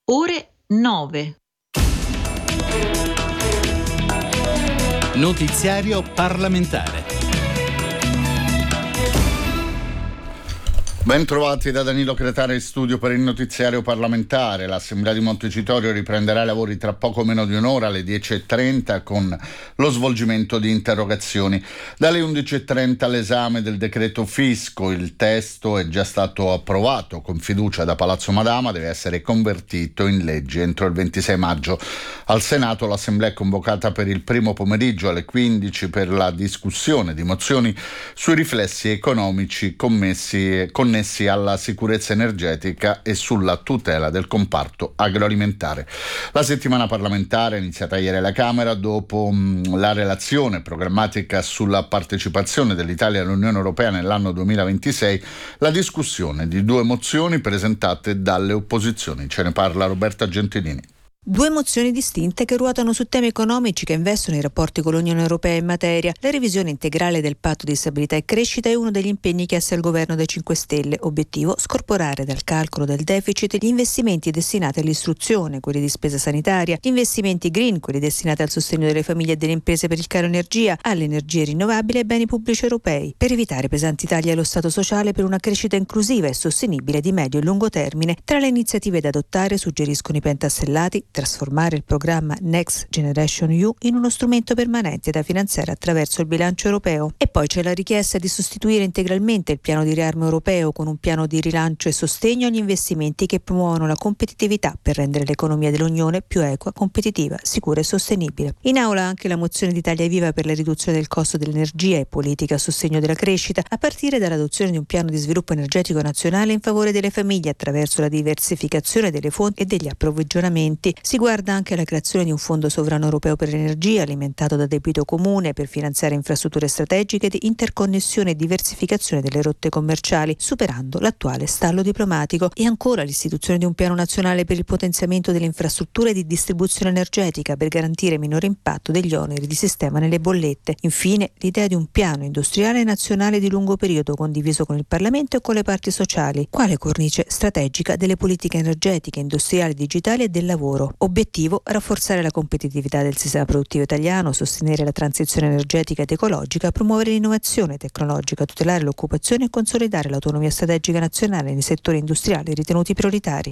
ore 9. Notiziario parlamentare. Ben trovati da Danilo Cretare in studio per il notiziario parlamentare. L'Assemblea di Montecitorio riprenderà i lavori tra poco meno di un'ora, alle 10:30, con lo svolgimento di interrogazioni. Dalle 11:30 l'esame del decreto fisco. Il testo è già stato approvato con fiducia da Palazzo Madama, deve essere convertito in legge entro il 26 maggio. Al Senato l'Assemblea è convocata per il primo pomeriggio alle 15 per la discussione di mozioni sui riflessi economici connessi alla sicurezza energetica e sulla tutela del comparto agroalimentare. La settimana parlamentare è iniziata ieri alla Camera dopo la relazione programmatica sulla partecipazione dell'Italia all'Unione Europea nell'anno 2026, la discussione di 2 mozioni presentate dalle opposizioni. Ce ne parla Roberta Gentilini. 2 mozioni distinte che ruotano su temi economici che investono i rapporti con l'Unione Europea in materia. La revisione integrale del patto di stabilità e crescita è uno degli impegni chiesti al governo dei 5 Stelle. Obiettivo: scorporare dal calcolo del deficit gli investimenti destinati all'istruzione, quelli di spesa sanitaria, gli investimenti green, quelli destinati al sostegno delle famiglie e delle imprese per il caro energia, alle energie rinnovabili e ai beni pubblici europei, per evitare pesanti tagli allo Stato sociale per una crescita inclusiva e sostenibile di medio e lungo termine. Tra le iniziative da adottare suggeriscono i pentastellati, trasformare il programma Next Generation EU in uno strumento permanente da finanziare attraverso il bilancio europeo. E poi c'è la richiesta di sostituire integralmente il piano di riarmo europeo con un piano di rilancio e sostegno agli investimenti che promuovono la competitività per rendere l'economia dell'Unione più equa, competitiva, sicura e sostenibile. In aula anche la mozione di Italia Viva per la riduzione del costo dell'energia e politica a sostegno della crescita, a partire dall'adozione di un piano di sviluppo energetico nazionale in favore delle famiglie attraverso la diversificazione delle fonti e degli approvvigionamenti. Si guarda anche alla creazione di un fondo sovrano europeo per l'energia alimentato da debito comune per finanziare infrastrutture strategiche di interconnessione e diversificazione delle rotte commerciali, superando l'attuale stallo diplomatico. E ancora l'istituzione di un piano nazionale per il potenziamento delle infrastrutture di distribuzione energetica per garantire minore impatto degli oneri di sistema nelle bollette. Infine l'idea di un piano industriale nazionale di lungo periodo condiviso con il Parlamento e con le parti sociali, quale cornice strategica delle politiche energetiche, industriali, digitali e del lavoro. Obiettivo: rafforzare la competitività del sistema produttivo italiano, sostenere la transizione energetica ed ecologica, promuovere l'innovazione tecnologica, tutelare l'occupazione e consolidare l'autonomia strategica nazionale nei settori industriali ritenuti prioritari.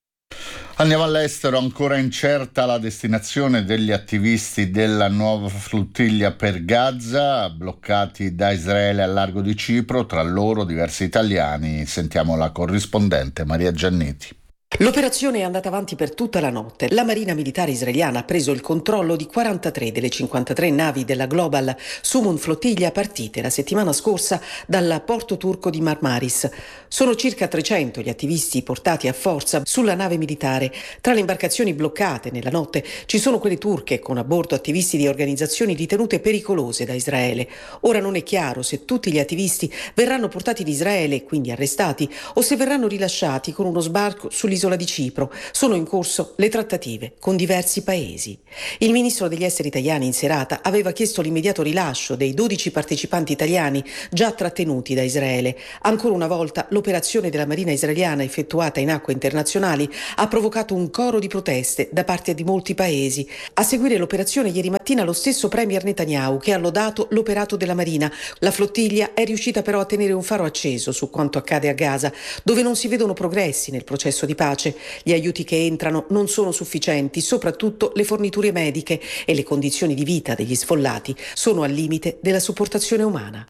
Andiamo all'estero. Ancora incerta la destinazione degli attivisti della nuova flottiglia per Gaza, bloccati da Israele al largo di Cipro, tra loro diversi italiani. Sentiamo la corrispondente Maria Giannetti. L'operazione è andata avanti per tutta la notte. La Marina Militare israeliana ha preso il controllo di 43 delle 53 navi della Global Sumun Flottiglia partite la settimana scorsa dal porto turco di Marmaris. Sono circa 300 gli attivisti portati a forza sulla nave militare. Tra le imbarcazioni bloccate nella notte ci sono quelle turche con a bordo attivisti di organizzazioni ritenute pericolose da Israele. Ora non è chiaro se tutti gli attivisti verranno portati in Israele e quindi arrestati o se verranno rilasciati con uno sbarco sull'isola di Cipro. Sono in corso le trattative con diversi paesi. Il ministro degli esteri italiani in serata aveva chiesto l'immediato rilascio dei 12 partecipanti italiani già trattenuti da Israele. Ancora una volta l'operazione della Marina israeliana effettuata in acque internazionali ha provocato un coro di proteste da parte di molti paesi. A seguire l'operazione ieri mattina lo stesso premier Netanyahu, che ha lodato l'operato della Marina. La flottiglia è riuscita però a tenere un faro acceso su quanto accade a Gaza, dove non si vedono progressi nel processo di pace. Gli aiuti che entrano non sono sufficienti, soprattutto le forniture mediche, e le condizioni di vita degli sfollati sono al limite della sopportazione umana.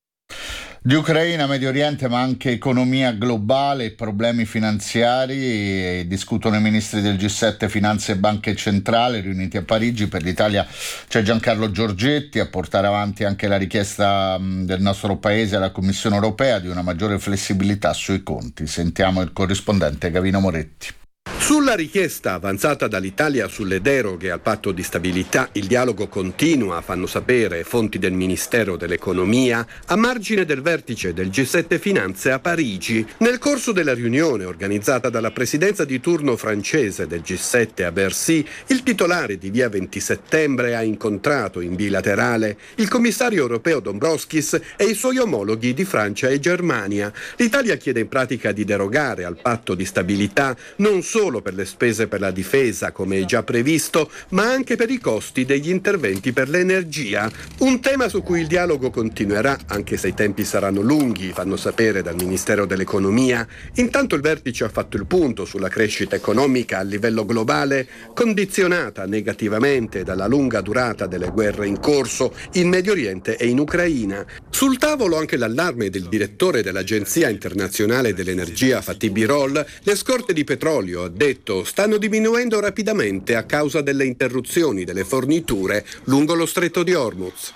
Di Ucraina, Medio Oriente, ma anche economia globale e problemi finanziari discutono i ministri del G7 Finanze e Banche Centrali riuniti a Parigi. Per l'Italia c'è Giancarlo Giorgetti a portare avanti anche la richiesta del nostro paese alla Commissione Europea di una maggiore flessibilità sui conti. Sentiamo il corrispondente Gavino Moretti. Sulla richiesta avanzata dall'Italia sulle deroghe al patto di stabilità, il dialogo continua, fanno sapere fonti del Ministero dell'Economia, a margine del vertice del G7 Finanze a Parigi. Nel corso della riunione organizzata dalla presidenza di turno francese del G7 a Bercy, il titolare di via 20 settembre ha incontrato in bilaterale il commissario europeo Dombrovskis e i suoi omologhi di Francia e Germania. L'Italia chiede in pratica di derogare al patto di stabilità non solo solo per le spese per la difesa, come già previsto, ma anche per i costi degli interventi per l'energia. Un tema su cui il dialogo continuerà, anche se i tempi saranno lunghi, fanno sapere dal Ministero dell'Economia. Intanto il vertice ha fatto il punto sulla crescita economica a livello globale, condizionata negativamente dalla lunga durata delle guerre in corso in Medio Oriente e in Ucraina. Sul tavolo anche l'allarme del direttore dell'Agenzia Internazionale dell'Energia, Fatih Birol. Le scorte di petrolio, ha detto, stanno diminuendo rapidamente a causa delle interruzioni delle forniture lungo lo stretto di Hormuz.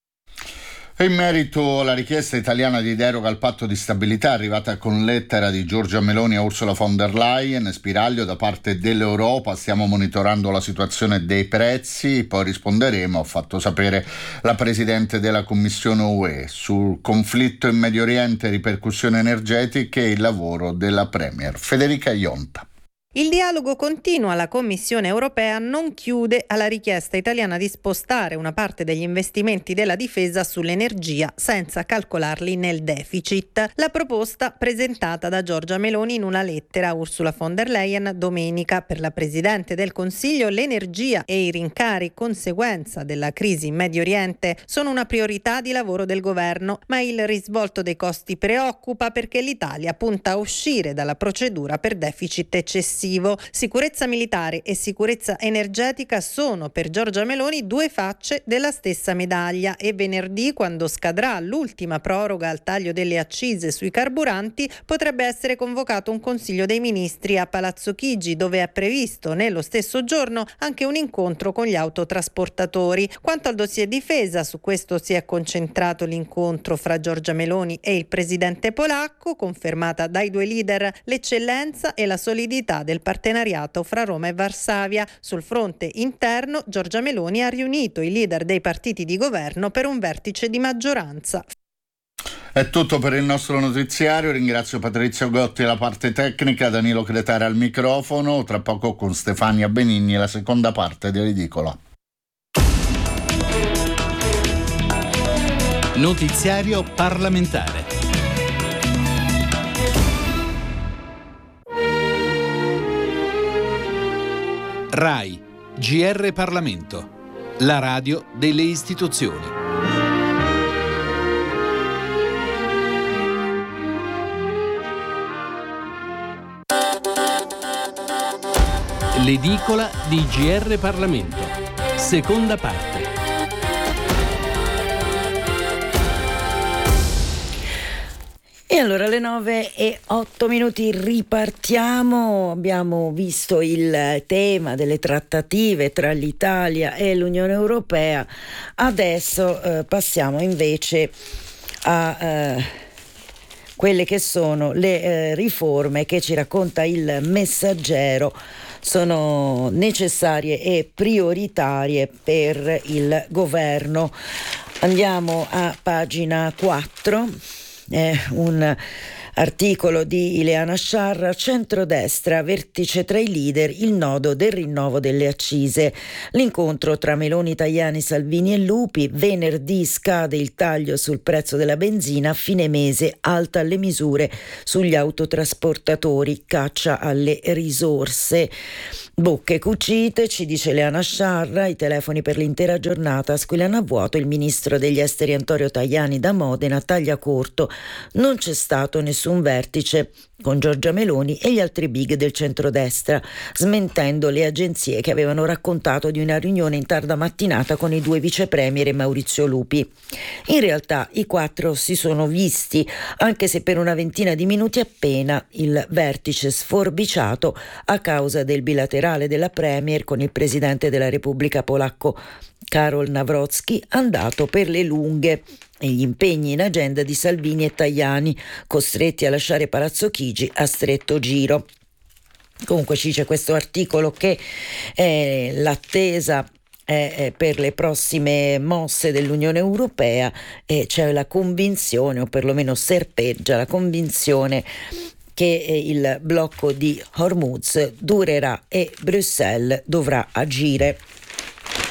E in merito alla richiesta italiana di deroga al patto di stabilità arrivata con lettera di Giorgia Meloni a Ursula von der Leyen, spiraglio da parte dell'Europa, stiamo monitorando la situazione dei prezzi, poi risponderemo, ha fatto sapere la Presidente della Commissione UE. Sul conflitto in Medio Oriente, ripercussioni energetiche e il lavoro della Premier Federica Ionta. Il dialogo continua, la Commissione europea non chiude alla richiesta italiana di spostare una parte degli investimenti della difesa sull'energia senza calcolarli nel deficit. La proposta presentata da Giorgia Meloni in una lettera a Ursula von der Leyen domenica. Per la Presidente del Consiglio l'energia e i rincari conseguenza della crisi in Medio Oriente sono una priorità di lavoro del governo, ma il risvolto dei costi preoccupa perché l'Italia punta a uscire dalla procedura per deficit eccessivo. Sicurezza militare e sicurezza energetica sono per Giorgia Meloni due facce della stessa medaglia e venerdì, quando scadrà l'ultima proroga al taglio delle accise sui carburanti, potrebbe essere convocato un Consiglio dei Ministri a Palazzo Chigi, dove è previsto nello stesso giorno anche un incontro con gli autotrasportatori. Quanto al dossier difesa, su questo si è concentrato l'incontro fra Giorgia Meloni e il presidente polacco, confermata dai due leader l'eccellenza e la solidità del partenariato fra Roma e Varsavia. Sul fronte interno, Giorgia Meloni ha riunito i leader dei partiti di governo per un vertice di maggioranza. È tutto per il nostro notiziario, ringrazio Patrizio Gotti alla parte tecnica, Danilo Cretare al microfono, tra poco con Stefania Benigni la seconda parte di Ridicola. Notiziario parlamentare. RAI, GR Parlamento, la radio delle istituzioni. L'edicola di GR Parlamento, seconda parte. E allora alle 9:08 ripartiamo. Abbiamo visto il tema delle trattative tra l'Italia e l'Unione Europea. Adesso passiamo invece a quelle che sono le riforme che ci racconta il Messaggero sono necessarie e prioritarie per il governo. Andiamo a pagina 4. È un articolo di Ileana Sciarra, centrodestra, vertice tra i leader, il nodo del rinnovo delle accise. L'incontro tra Meloni, Tajani, Salvini e Lupi. Venerdì scade il taglio sul prezzo della benzina, a fine mese alta le misure sugli autotrasportatori, caccia alle risorse. Bocche cucite, ci dice Ileana Sciarra, i telefoni per l'intera giornata squillano a vuoto, il ministro degli esteri Antonio Tajani da Modena taglia corto, non c'è stato nessun vertice con Giorgia Meloni e gli altri big del centrodestra, smentendo le agenzie che avevano raccontato di una riunione in tarda mattinata con i due vicepremier e Maurizio Lupi. In realtà i quattro si sono visti, anche se per una ventina di minuti appena, il vertice sforbiciato a causa del bilaterale della Premier con il presidente della Repubblica polacco Karol Nawrocki, andato per le lunghe, e gli impegni in agenda di Salvini e Tajani, costretti a lasciare Palazzo Chigi a stretto giro. Comunque ci dice questo articolo che l'attesa per le prossime mosse dell'Unione Europea e c'è la convinzione, o perlomeno serpeggia la convinzione, che il blocco di Hormuz durerà e Bruxelles dovrà agire.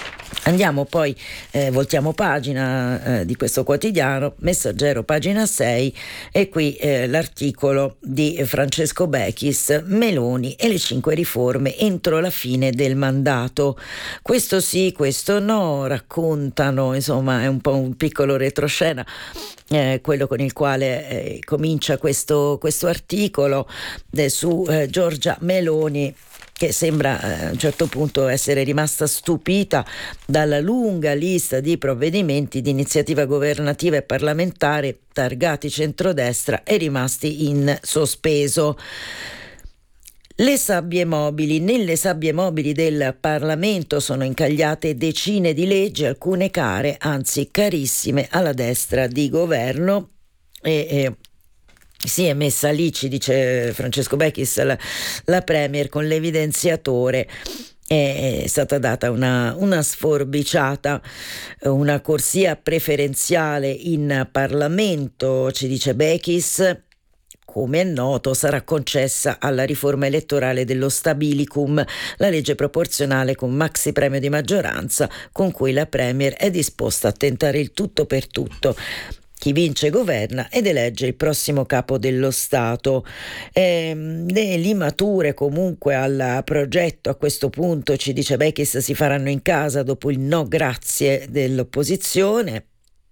Andiamo poi, voltiamo pagina di questo quotidiano, Messaggero, pagina 6, e qui l'articolo di Francesco Bechis, Meloni e le 5 riforme entro la fine del mandato. Questo sì, questo no, raccontano, insomma è un po' un piccolo retroscena, quello con il quale comincia questo articolo su Giorgia Meloni, che sembra a un certo punto essere rimasta stupita dalla lunga lista di provvedimenti di iniziativa governativa e parlamentare targati centrodestra e rimasti in sospeso. Nelle sabbie mobili del Parlamento sono incagliate decine di leggi, alcune care, anzi carissime, alla destra di governo, e si è messa lì, ci dice Francesco Bechis, la Premier con l'evidenziatore. È stata data una sforbiciata, una corsia preferenziale in Parlamento, ci dice Bechis. Come è noto, sarà concessa alla riforma elettorale dello Stabilicum, la legge proporzionale con maxi premio di maggioranza con cui la Premier è disposta a tentare il tutto per tutto. Chi vince governa ed elegge il prossimo capo dello Stato. Le limature comunque al progetto a questo punto, ci dice Bechis, si faranno in casa dopo il no grazie dell'opposizione.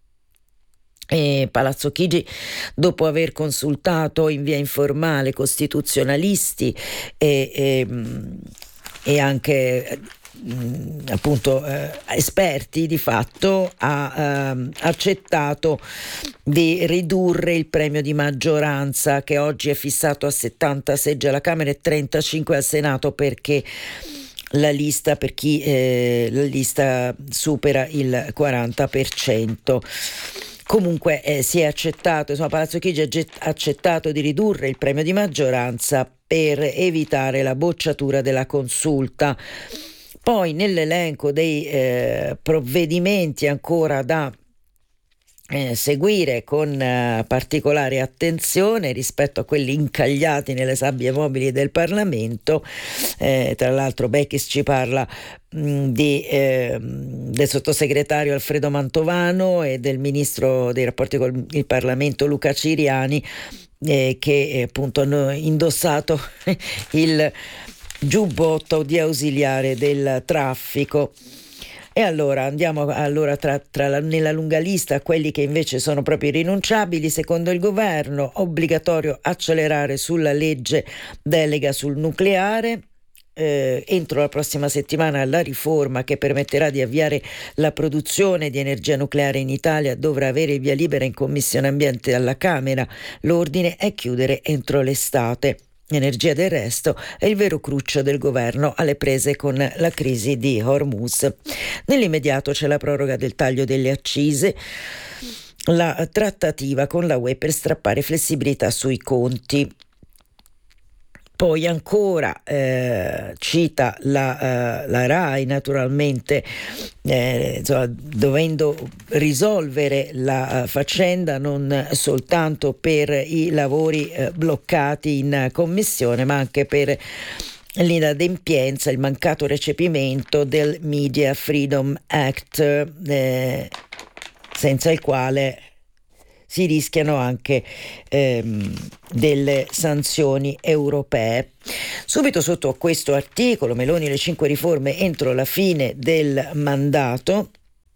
E Palazzo Chigi, dopo aver consultato in via informale costituzionalisti e anche appunto esperti, di fatto ha accettato di ridurre il premio di maggioranza, che oggi è fissato a 70 seggi alla Camera e 35 al Senato, perché la lista, per chi la lista supera il 40%. Comunque si è accettato, insomma, Palazzo Chigi ha accettato di ridurre il premio di maggioranza per evitare la bocciatura della consulta. Poi nell'elenco dei provvedimenti ancora da seguire con particolare attenzione rispetto a quelli incagliati nelle sabbie mobili del Parlamento, tra l'altro Bechis ci parla del sottosegretario Alfredo Mantovano e del ministro dei rapporti con il Parlamento Luca Ciriani, che appunto hanno indossato il giubbotto di ausiliare del traffico. E allora andiamo nella lunga lista a quelli che invece sono proprio irrinunciabili. Secondo il governo, obbligatorio accelerare sulla legge delega sul nucleare. Entro la prossima settimana la riforma che permetterà di avviare la produzione di energia nucleare in Italia dovrà avere via libera in Commissione Ambiente alla Camera. L'ordine è chiudere entro l'estate. Energia del resto è il vero cruccio del governo alle prese con la crisi di Hormuz. Nell'immediato c'è la proroga del taglio delle accise, la trattativa con la UE per strappare flessibilità sui conti. Poi ancora cita la RAI, naturalmente, dovendo risolvere la faccenda non soltanto per i lavori bloccati in commissione, ma anche per l'inadempienza, il mancato recepimento del Media Freedom Act, senza il quale si rischiano anche delle sanzioni europee. Subito sotto a questo articolo, Meloni le 5 riforme entro la fine del mandato,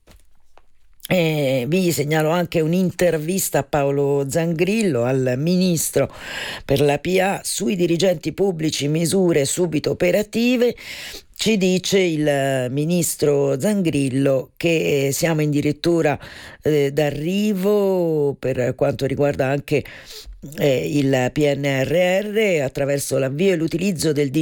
vi segnalo anche un'intervista a Paolo Zangrillo, al ministro per la PA, sui dirigenti pubblici, misure subito operative. Ci dice il ministro Zangrillo che siamo addirittura d'arrivo per quanto riguarda anche il PNRR, attraverso l'avvio e l'utilizzo del